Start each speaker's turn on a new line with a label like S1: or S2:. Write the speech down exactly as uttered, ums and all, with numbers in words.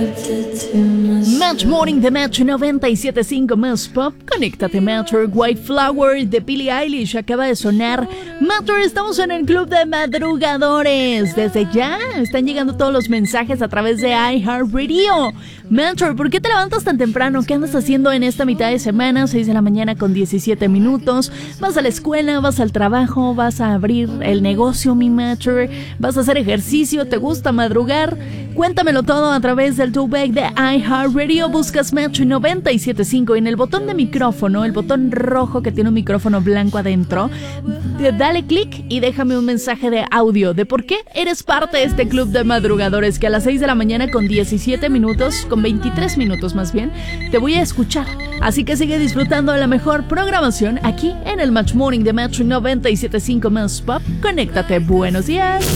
S1: Match Morning de Metro noventa y siete punto cinco más Pop. Conéctate Metro. White Flower de Billie Eilish acaba de sonar. Metro, estamos en el club de madrugadores. Desde ya están llegando todos los mensajes a través de iHeartRadio. Metro, ¿por qué te levantas tan temprano? ¿Qué andas haciendo en esta mitad de semana? seis de la mañana con diecisiete minutos. ¿Vas a la escuela? ¿Vas al trabajo? ¿Vas a abrir el negocio, mi Metro? ¿Vas a hacer ejercicio? ¿Te gusta madrugar? Cuéntamelo todo a través del two-back de iHeartRadio. Buscas Metro noventa y siete punto cinco y en el botón de micrófono, el botón rojo que tiene un micrófono blanco adentro, dale clic y déjame un mensaje de audio de por qué eres parte de este club de madrugadores que a las seis de la mañana con diecisiete minutos, con veintitrés minutos más bien, te voy a escuchar. Así que sigue disfrutando de la mejor programación aquí en el Match Morning de Metro noventa y siete punto cinco más Pop. Conéctate. Buenos días.